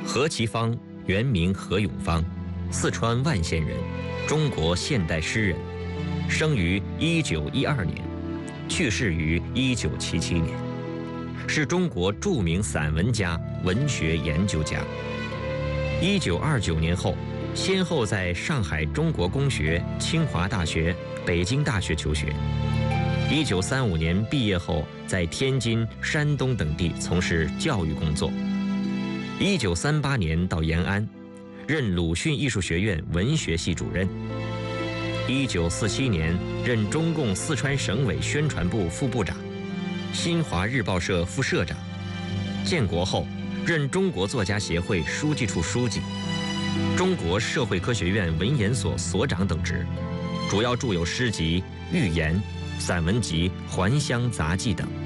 何其芳，原名何永芳，四川万县人，中国现代诗人，生于1912年，去世于1977年，是中国著名散文家、文学研究家。1929年后，先后在上海中国公学、清华大学、北京大学求学。1935年毕业后，在天津、山东等地从事教育工作。1938年到延安，任鲁迅艺术学院文学系主任。1947年任中共四川省委宣传部副部长，新华日报社副社长。建国后，任中国作家协会书记处书记，中国社会科学院文研所所长等职，主要著有诗集《寓言》、散文集《还乡杂记》等。